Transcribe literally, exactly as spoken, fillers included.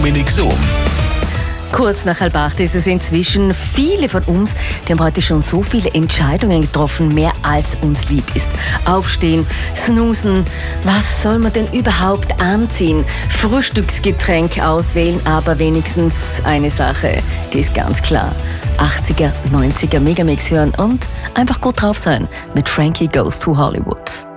Dominik Sohn. Kurz nach halb acht ist es inzwischen. Viele von uns, die haben heute schon so viele Entscheidungen getroffen, mehr als uns lieb ist. Aufstehen, snoosen, was soll man denn überhaupt anziehen? Frühstücksgetränk auswählen, aber wenigstens eine Sache, die ist ganz klar. achtziger, neunziger Megamix hören und einfach gut drauf sein mit Frankie Goes to Hollywood.